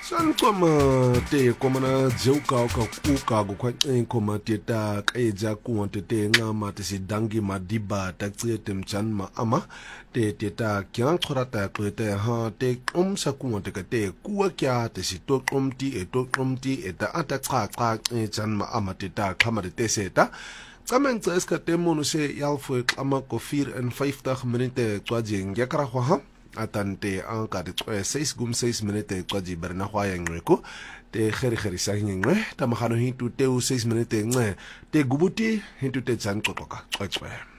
Sankoma te komana jeuka ka kwa koma teta kaeja kuwa tete ngama te si dangi madiba taktsete mchanma ama te teta kyang chorata kwete ha te sa kuwa te kate kuwa kya te si to komti eta atakka chanma ama teta kama te seta Kamenza eskate mono se yalfo ama ko 54 minute twaji ngekara kwa atante anka de 6 minute twaji berna kwa yangweko te kheri sa ngwe tamahano hintu te 6 minute ngwe te gubuti hintu te chan kotoka